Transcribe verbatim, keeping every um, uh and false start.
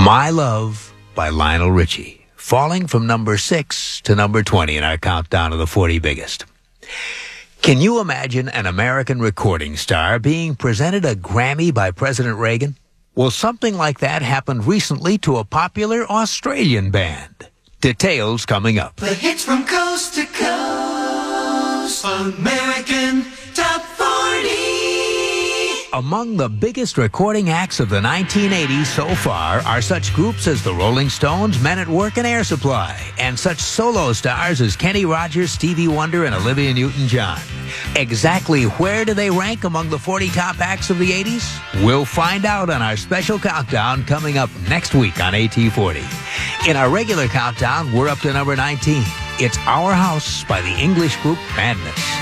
My Love by Lionel Richie, falling from number six to number twenty in our countdown of the forty biggest. Can you imagine an American recording star being presented a Grammy by President Reagan? Well, something like that happened recently to a popular Australian band. Details coming up. The hits from coast to coast, American Top forty. Among the biggest recording acts of the nineteen eighties so far are such groups as the Rolling Stones, Men at Work, and Air Supply, and such solo stars as Kenny Rogers, Stevie Wonder, and Olivia Newton-John. Exactly where do they rank among the forty top acts of the eighties? We'll find out on our special countdown coming up next week on A T forty. In our regular countdown, we're up to number nineteen. It's Our House by the English group Madness.